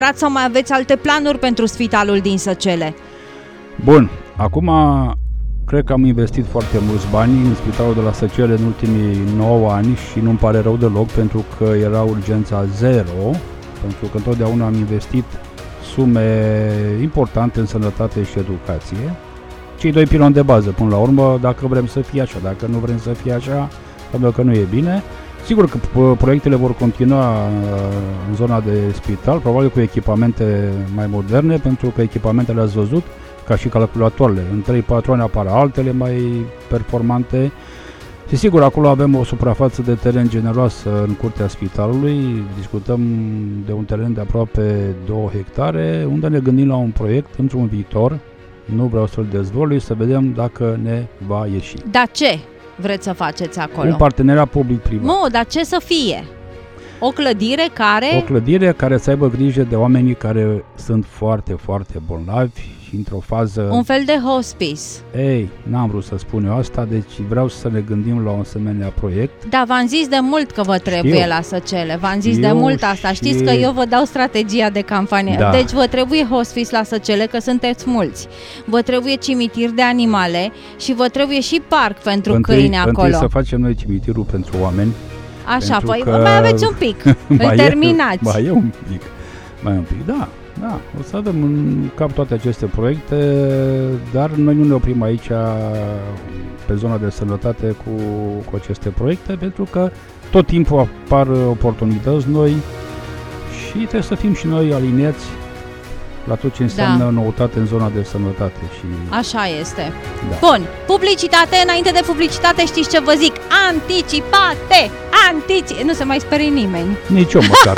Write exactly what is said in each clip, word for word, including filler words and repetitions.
sau mai aveți alte planuri pentru spitalul din Săcele? Bun, acum cred că am investit foarte mulți bani în spitalul de la Săcele în ultimii nouă ani și nu-mi pare rău deloc, pentru că era urgența zero, pentru că întotdeauna am investit sume importante în sănătate și educație. Cei doi piloni de bază, până la urmă, dacă vrem să fie așa, dacă nu vrem să fie așa, pentru că nu e bine. Sigur că proiectele vor continua în zona de spital, probabil cu echipamente mai moderne, pentru că echipamentele ați văzut, ca și calculatoarele, în trei patru ani apar altele mai performante. Și sigur, acolo avem o suprafață de teren generoasă în curtea spitalului, discutăm de un teren de aproape două hectare, unde ne gândim la un proiect într-un viitor, nu vreau să-l dezvălui, să vedem dacă ne va ieși. Dar ce vreți să faceți acolo? Un parteneriat public-privat. Nu, dar ce să fie? O clădire care... O clădire care să aibă grijă de oamenii care sunt foarte, foarte bolnavi și într-o fază... Un fel de hospice. Ei, n-am vrut să spun eu asta, deci vreau să ne gândim la un asemenea proiect. Da, v-am zis de mult că vă trebuie Știu. la Săcele, v-am zis Știu de mult asta, și... știți că eu vă dau strategia de campanie. Da. Deci vă trebuie hospice la Săcele, că sunteți mulți. Vă trebuie cimitir de animale și vă trebuie și parc pentru întâi, câini acolo. Întâi să facem noi cimitirul pentru oameni. Așa, păi că... mai aveți un pic, îl terminați. E, mai e un pic, mai e un pic, da, da, o să avem în cap toate aceste proiecte, dar noi nu ne oprim aici pe zona de sănătate cu, cu aceste proiecte, pentru că tot timpul apar oportunități noi și trebuie să fim și noi aliniați la tot ce înseamnă da. noutate în zona de sănătate. Și... Așa este. Da. Bun, publicitate, înainte de publicitate știți ce vă zic? Anticipate! Antici... Nu se mai sperie nimeni. Nici eu măcar.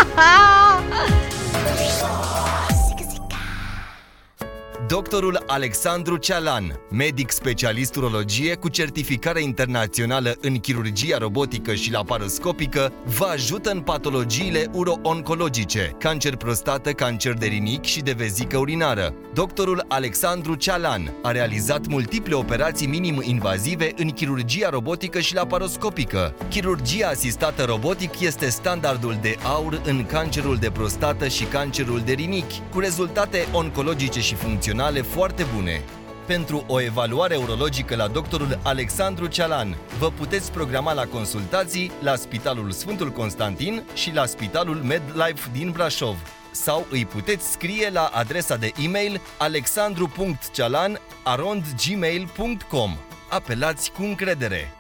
Doctorul Alexandru Cealan, medic specialist urologie cu certificare internațională în chirurgia robotică și laparoscopică, vă ajută în patologiile uro-oncologice, cancer prostată, cancer de rinic și de vezică urinară. Doctorul Alexandru Cealan a realizat multiple operații minim-invazive în chirurgia robotică și laparoscopică. Chirurgia asistată robotic este standardul de aur în cancerul de prostată și cancerul de rinic, cu rezultate oncologice și funcționale foarte bune. Pentru o evaluare urologică la doctorul Alexandru Cealan, vă puteți programa la consultații la Spitalul Sfântul Constantin și la Spitalul MedLife din Brașov. Sau îi puteți scrie la adresa de e-mail alexandru punct cealan arond gmail punct com. Apelați cu încredere!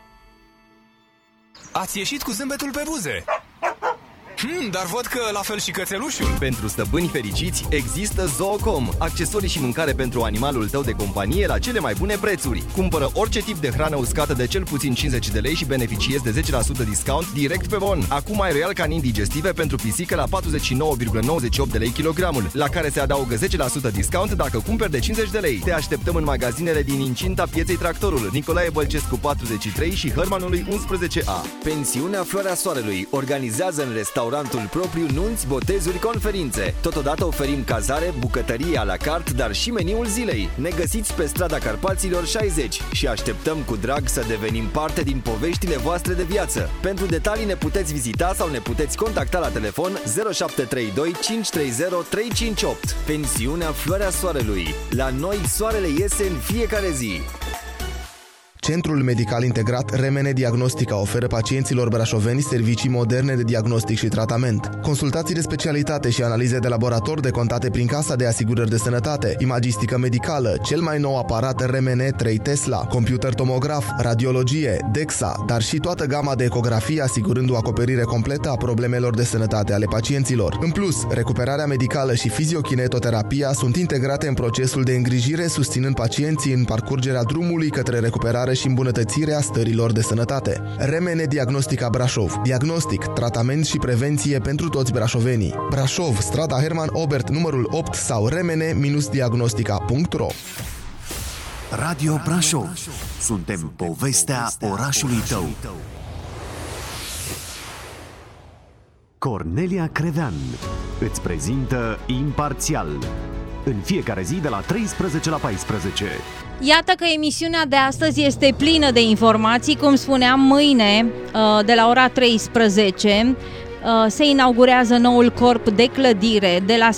Ați ieșit cu zâmbetul pe buze! Hmm, dar văd că la fel și cățelușul. Pentru stăpâni fericiți există Zoocom, accesorii și mâncare pentru animalul tău de companie la cele mai bune prețuri. Cumpără orice tip de hrană uscată de cel puțin cincizeci de lei și beneficiezi de zece la sută discount direct pe bon. Acum ai Royal Canin digestive pentru pisică la patruzeci și nouă virgulă nouăzeci și opt de lei kilogramul, la care se adaugă zece la sută discount dacă cumperi de cincizeci de lei. Te așteptăm în magazinele din incinta pieței Tractorul, Nicolae Bălcescu patruzeci și trei și Hărmanului unsprezece A. Pensiunea Floarea Soarelui organizează în restaurant restaurantul propriu nunți, botezuri, conferințe. Totodată oferim cazare, bucătărie à la carte, dar și meniul zilei. Ne găsiți pe strada Carpaților șaizeci și așteptăm cu drag să devenim parte din poveștile voastre de viață. Pentru detalii ne puteți vizita sau ne puteți contacta la telefon zero șapte trei doi cinci trei zero trei cinci opt. Pensiunea Floarea Soarelui. La noi soarele iese în fiecare zi. Centrul Medical Integrat Remene Diagnostica oferă pacienților brașoveni servicii moderne de diagnostic și tratament. Consultații de specialitate și analize de laborator decontate prin Casa de Asigurări de Sănătate, imagistică medicală, cel mai nou aparat Remene trei Tesla, computer tomograf, radiologie, DEXA, dar și toată gama de ecografie asigurând o acoperire completă a problemelor de sănătate ale pacienților. În plus, recuperarea medicală și fiziokinetoterapia sunt integrate în procesul de îngrijire, susținând pacienții în parcurgerea drumului către recuperare și îmbunătățirea stărilor de sănătate. Remene Diagnostica Brașov. Diagnostic, tratament și prevenție pentru toți brașovenii. Brașov, strada Herman Obert, numărul opt sau remene diagnostica punct ro. Radio Brașov. Suntem povestea orașului tău. Cornelia Crevean îți prezintă Imparțial. În fiecare zi de la treisprezece la paisprezece. Iată că emisiunea de astăzi este plină de informații, cum spuneam, mâine de la ora treisprezece se inaugurează noul corp de clădire de la